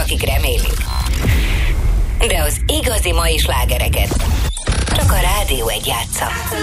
hétig remélik. De az igazi mai slágereket csak a Rádió 1 játsza.